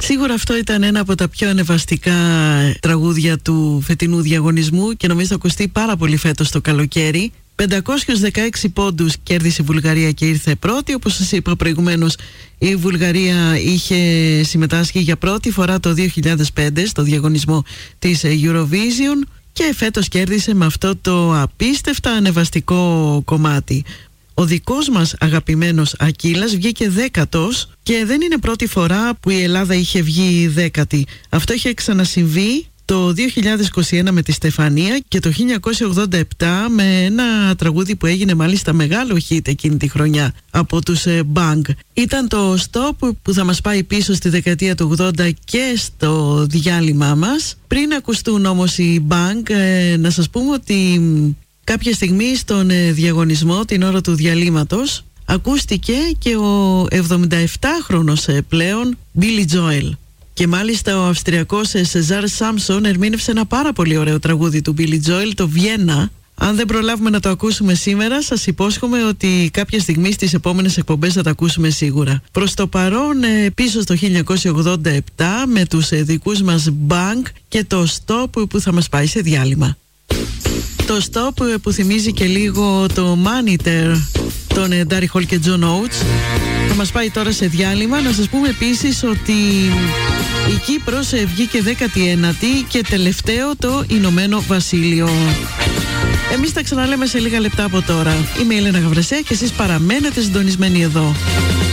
Σίγουρα αυτό ήταν ένα από τα πιο ανεβαστικά τραγούδια του φετινού διαγωνισμού και νομίζω θα ακουστεί πάρα πολύ φέτος το καλοκαίρι. 516 πόντους κέρδισε η Βουλγαρία και ήρθε πρώτη. Όπως σας είπα προηγουμένως, η Βουλγαρία είχε συμμετάσχει για πρώτη φορά το 2005 στο διαγωνισμό της Eurovision και φέτος κέρδισε με αυτό το απίστευτα ανεβαστικό κομμάτι. Ο δικός μας αγαπημένος Ακύλας βγήκε 10ος και δεν είναι πρώτη φορά που η Ελλάδα είχε βγει 10η. Αυτό είχε ξανασυμβεί το 2021 με τη Στεφανία και το 1987 με ένα τραγούδι που έγινε μάλιστα μεγάλο hit εκείνη τη χρονιά από τους Bang. Ήταν το Stop που θα μας πάει πίσω στη δεκαετία του 80 και στο διάλειμμα μας. Πριν ακουστούν όμως οι Bang, να σας πούμε ότι κάποια στιγμή στον διαγωνισμό την ώρα του διαλύματος ακούστηκε και ο 77χρονος πλέον Billy Joel. Και μάλιστα ο Αυστριακός Σεζάρ Σάμσον ερμήνευσε ένα πάρα πολύ ωραίο τραγούδι του Billy Joel, το Βιέννα. Αν δεν προλάβουμε να το ακούσουμε σήμερα, σας υπόσχομαι ότι κάποια στιγμή στις επόμενες εκπομπές θα το ακούσουμε σίγουρα. Προς το παρόν πίσω στο 1987 με τους δικούς μας Bang και το Stop που θα μας πάει σε διάλειμμα. Το Stop που θυμίζει και λίγο το Monitor των Darry Hall και John Oates θα μας πάει τώρα σε διάλειμμα. Να σας πούμε επίσης ότι η Κύπρος βγήκε 19η και τελευταίο το Ηνωμένο Βασίλειο. Εμείς τα ξαναλέμε σε λίγα λεπτά από τώρα. Είμαι η Έλενα Γαβρεσέα και εσείς παραμένετε συντονισμένοι εδώ.